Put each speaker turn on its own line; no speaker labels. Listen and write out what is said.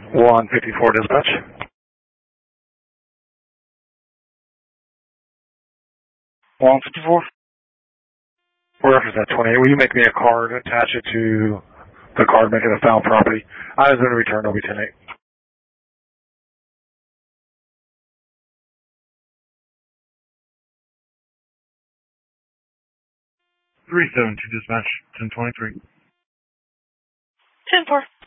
154 dispatch. One 54. Reference that 28. Will you make me a card, attach it to the card, make it a found property? I was going to return OB 10-8.
372 dispatch, 1023.
10-4.